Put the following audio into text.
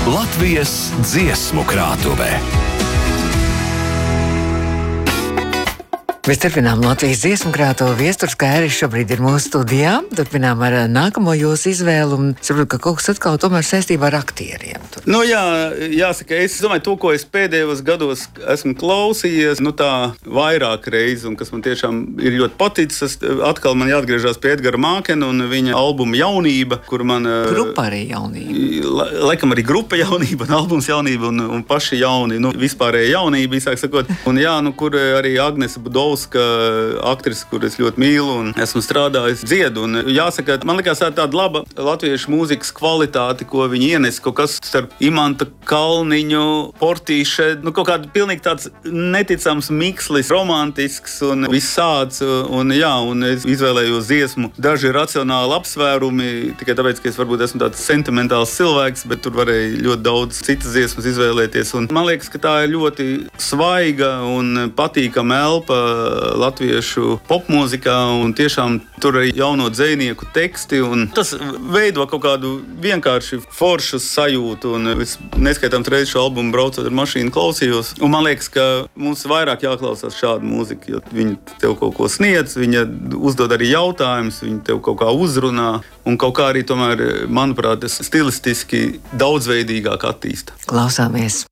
Latvijas dziesmu krātuvē. Mēs turpinām Latvijas dziesmu krātuvi. Viesturs Kairis šobrīd ir mūsu studijā. Turpinām ar nākamo jūsu izvēlu. Un saprotu, ka kaut kas atkal tomēr saistībā ar aktieriem. Nu jā, jāsaka, es domāju, to, ko es pēdējos gados esmu klausījies, tā vairāk reizi, un kas man tiešām ir ļoti paticis. Atkal man jāatgriežas pie Edgara Mākena un viņa albuma Jaunība, kur man... Grupa arī jaunība. Laikam arī grupa jaunība un albums jaunība un paši jauni, vispārēja jaunība, īsāk sakot. Un jā, kur arī Agnese Budovska, aktrise, kur es ļoti mīlu un esmu strādājis dziedu. Un jāsaka, man likās tāda laba latviešu mūzikas kvalitāte, ko viņi ienes, kaut kas starp Imanta Kalniņu, Portīše, kaut kāda pilnīgi tāds neticams mikslis, romantisks un visāds. Un es izvēlējos dziesmu. Daži racionāli apsvērumi, tikai tāpēc, ka es varbūt esmu tāds sentimentāls cilvēks, bet tur varēja ļoti daudz citas dziesmas izvēlēties. Un man liekas, ka tā ir ļoti svaiga un patīkama elpa latviešu popmūzikā, un tiešām tur arī jauno dzejnieku teksti, un tas veido kaut kādu vienkārši foršu sajūtu, un es neskaitām reizi šo albumu braucot ar mašīnu klausījos, un man liekas, ka mums vairāk jāklausās šādu mūziku, jo viņi tev kaut ko sniedz, viņa uzdod arī jautājumus, viņi tev kaut kā uzrunā, un kaut kā arī tomēr, manuprāt, stilistiski daudzveidīgāk attīsta. Klausāmies!